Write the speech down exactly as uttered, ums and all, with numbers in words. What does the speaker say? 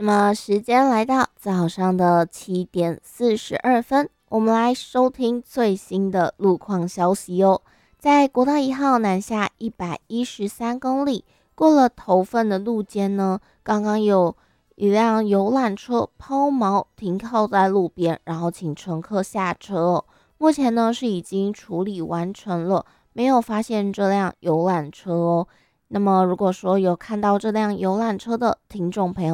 那么时间来到早上的七点四十二分，我们来收听最新的路况消息哦。在国道一号南下一百一十三公里，过了头份的路肩呢，刚刚有一辆游览车抛锚停靠在路边，然后请乘客下车哦。目前呢是已经处理完成了，没有发现这辆游览车哦。那么如果说有看到这辆游览车的听众朋友，